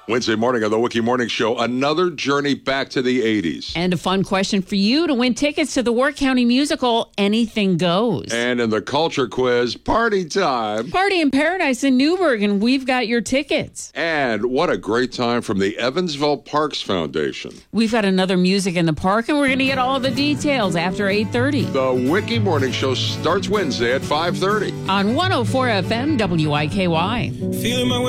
Wednesday morning on the Wiki Morning Show, another journey back to the 80s. And a fun question for you to win tickets to the Work County musical, Anything Goes. And in the culture quiz, party time. Party in Paradise in Newburgh, and we've got your tickets. And what a great time from the Evansville Parks Foundation. We've got another Music in the Park, and we're going to get all the details after 8:30. The Wiki Morning Show starts Wednesday at 5:30. On 104 FM WIKY. Feeling my way